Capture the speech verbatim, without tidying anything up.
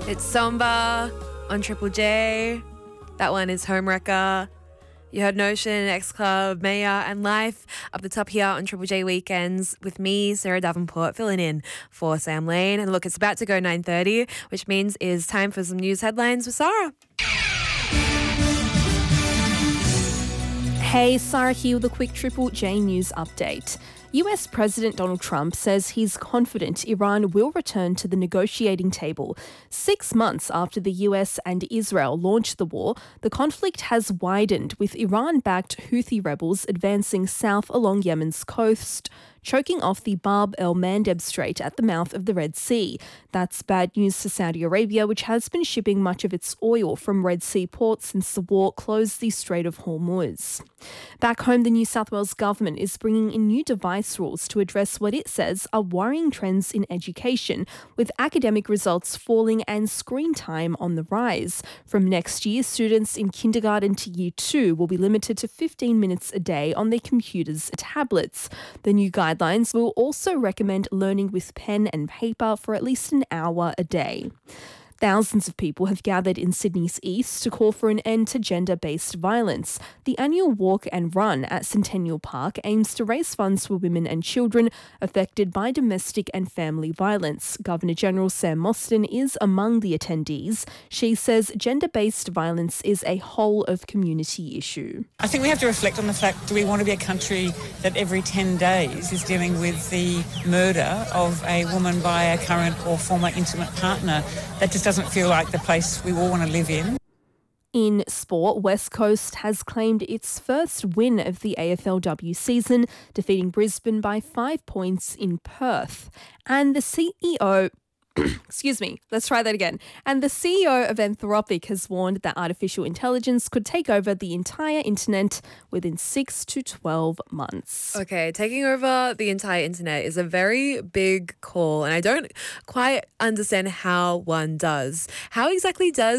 It's Somber on Triple J. That one is Homewrecker. You heard Notion, X Club, Maya and Life up the top here on Triple J Weekends with me, Sarah Davenport, filling in for Sam Lane. And look, it's about to go nine thirty, which means it's time for some news headlines with Sarah. Hey, Sarah here with a quick Triple J News update. U S President Donald Trump says he's confident Iran will return to the negotiating table. Six months after the U S and Israel launched the war, the conflict has widened, with Iran-backed Houthi rebels advancing south along Yemen's coast, choking off the Bab el-Mandeb Strait at the mouth of the Red Sea. That's bad news for Saudi Arabia, which has been shipping much of its oil from Red Sea ports since the war closed the Strait of Hormuz. Back home, the New South Wales government is bringing in new device rules to address what it says are worrying trends in education, with academic results falling and screen time on the rise. From next year, students in kindergarten to year two will be limited to fifteen minutes a day on their computers and tablets. The new guidelines will also recommend learning with pen and paper for at least an hour a day. Thousands of people have gathered in Sydney's east to call for an end to gender-based violence. The annual walk and run at Centennial Park aims to raise funds for women and children affected by domestic and family violence. Governor-General Sam Mostyn is among the attendees. She says gender-based violence is a whole-of-community issue. I think we have to reflect on the fact, do we want to be a country that every ten days is dealing with the murder of a woman by a current or former intimate partner? That just doesn't feel like the place we all want to live in. In sport, West Coast has claimed its first win of the A F L W season, defeating Brisbane by five points in Perth. And the C E O... Excuse me, let's try that again. And the C E O of Anthropic has warned that artificial intelligence could take over the entire internet within six to twelve months. Okay, taking over the entire internet is a very big call, and I don't quite understand how one does. How exactly does